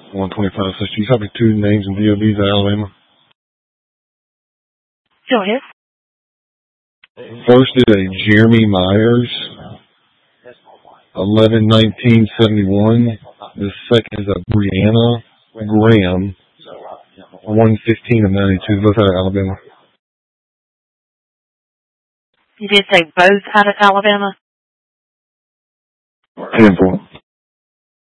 125. So you copy two names and DOBs of Alabama. Go ahead. First is a Jeremy Myers, 11/19/71. The second is a Brianna Graham, 1/15/92. Both out of Alabama. You did say both out of Alabama? 10-4.